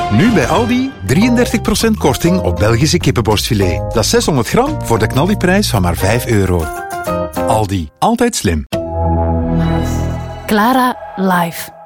Nu bij Aldi 33% korting op Belgische kippenborstfilet. Dat is 600 gram voor de knaldiprijs van maar €5. Aldi, altijd slim. Clara live.